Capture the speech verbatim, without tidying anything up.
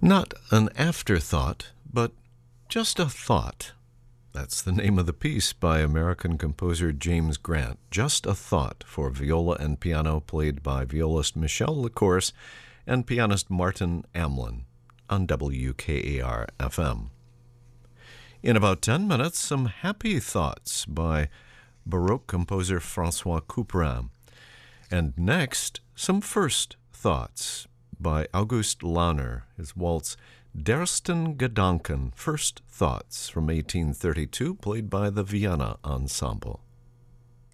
Not an afterthought, but just a thought. That's the name of the piece by American composer James Grant, Just a Thought, for viola and piano, played by violist Michelle LaCourse and pianist Martin Amlin on W K A R F M. In about ten minutes, some happy thoughts by Baroque composer François Couperin. And next, some first thoughts by August Lahner, his waltz Dersten Gedanken, First Thoughts from eighteen thirty-two, played by the Vienna Ensemble.